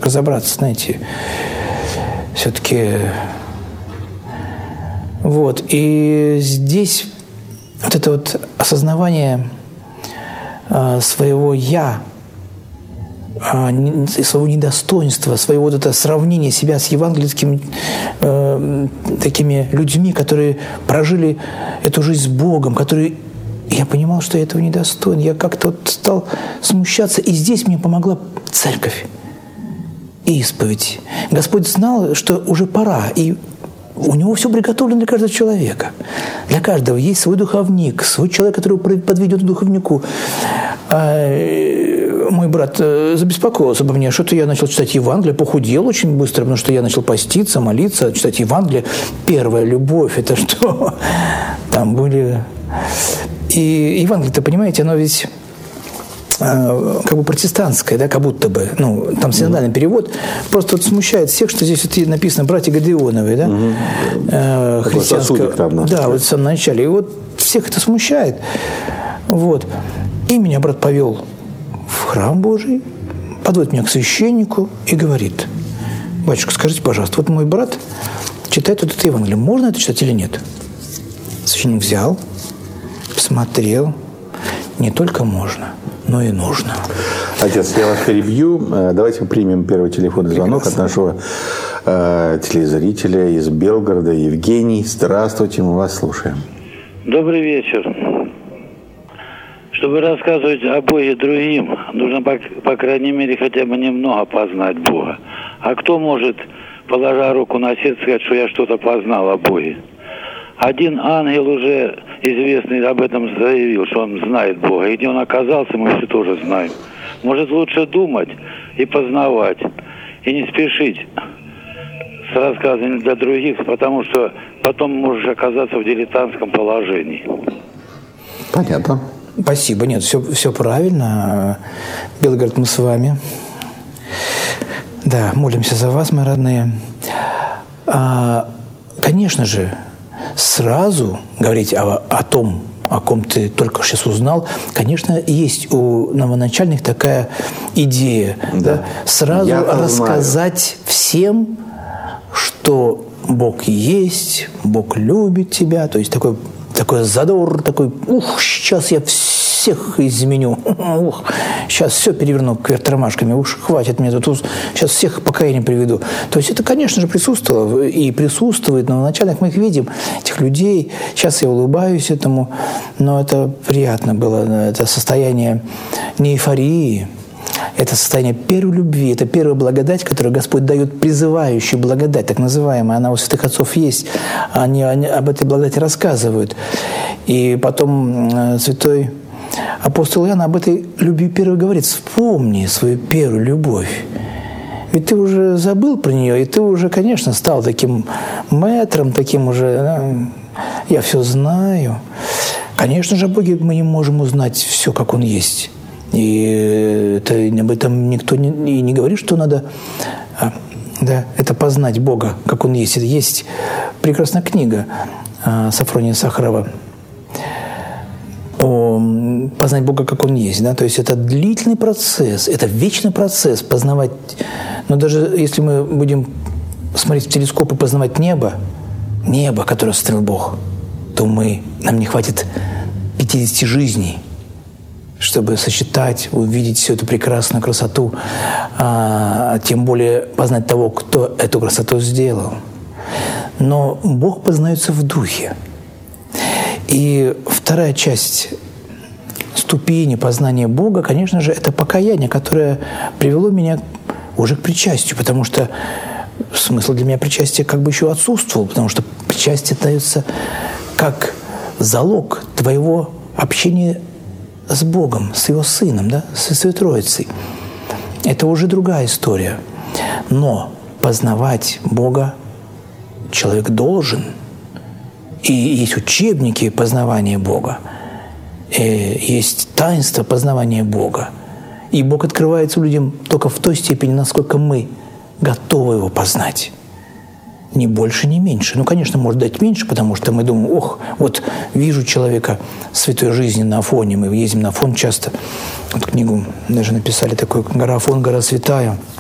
разобраться, знаете. Все-таки... Вот. И здесь вот это вот осознавание своего «я», своего недостоинства, своего вот это сравнение себя с евангельскими такими людьми, которые прожили эту жизнь с Богом, которые... Я понимал, что я этого недостоин. Я как-то вот стал смущаться. И здесь мне помогла церковь и исповедь. Господь знал, что уже пора. И у него все приготовлено для каждого человека. Для каждого есть свой духовник, свой человек, который подведет к духовнику. Мой брат забеспокоился обо мне. Что-то я начал читать Евангелие, похудел очень быстро, потому что я начал поститься, молиться, читать Евангелие. Первая любовь – это что? Там были... И Евангелие-то, понимаете, оно ведь как бы протестантское, да, как будто бы. Ну, там синодальный перевод. Просто вот смущает всех, что здесь вот написано «братья Гедеоновы», да? Христианское. Да, вот в самом начале. И вот всех это смущает. Вот. И меня брат повел в храм Божий, подводит меня к священнику и говорит: «Батюшка, скажите, пожалуйста, вот мой брат читает вот это Евангелие. Можно это читать или нет?» Священник взял, посмотрел. Не только можно, но и нужно. Отец, я вас перебью. Давайте примем первый телефонный звонок от нашего телезрителя из Белгорода. Евгений, здравствуйте, мы вас слушаем. Добрый вечер. Чтобы рассказывать о Боге другим, нужно, по крайней мере, хотя бы немного познать Бога. А кто может, положа руку на сердце, сказать, что я что-то познал о Боге? Один ангел уже известный об этом заявил, что он знает Бога. И где он оказался, мы все тоже знаем. Может, лучше думать и познавать, и не спешить с рассказами для других, потому что потом можешь оказаться в дилетантском положении. Понятно. Спасибо. Нет, все правильно. Белгород, мы с вами. Да, молимся за вас, мои родные. Конечно же, сразу говорить о том, о ком ты только сейчас узнал, конечно, есть у новоначальных такая идея. Да? Сразу рассказать всем, что Бог есть, Бог любит тебя. То есть такой задор, такой, сейчас я всех изменю, сейчас все переверну кверх тормашками, хватит мне тут, сейчас всех к покаянию приведу. То есть это, конечно же, присутствовало и присутствует, но вначале мы их видим, этих людей. Сейчас я улыбаюсь этому, но это приятно было, это состояние не эйфории, это состояние первой любви, это первая благодать, которую Господь дает, призывающая благодать, так называемая. Она у святых отцов есть, они об этой благодати рассказывают. И потом святой апостол Иоанн об этой любви первой говорит: вспомни свою первую любовь. Ведь ты уже забыл про нее, и ты уже, конечно, стал таким мэтром, таким уже, я все знаю. Конечно же, о Боге мы не можем узнать все, как Он есть. И об этом никто не говорит, что надо это познать Бога, как Он есть. Это есть прекрасная книга Сафрония Сахарова о познать Бога, как Он есть. Да? То есть это длительный процесс, это вечный процесс познавать. Но даже если мы будем смотреть в телескоп и познавать небо, которое сотворил Бог, то нам не хватит 50 жизней, чтобы сочетать, увидеть всю эту прекрасную красоту, тем более познать того, кто эту красоту сделал. Но Бог познается в духе. И вторая часть ступени познания Бога, конечно же, это покаяние, которое привело меня уже к причастию, потому что смысл для меня причастия как бы еще отсутствовал, потому что причастие дается как залог твоего общения с Богом, с Его Сыном, да, со Святой Троицей. Это уже другая история. Но познавать Бога человек должен. И есть учебники познавания Бога. Есть таинство познавания Бога. И Бог открывается людям только в той степени, насколько мы готовы Его познать. Ни больше, ни меньше. Ну, конечно, может дать меньше, потому что мы думаем: вот вижу человека святой жизни на Афоне. Мы ездим на Афон часто. Вот книгу даже написали такую «Гора Афон, гора святая».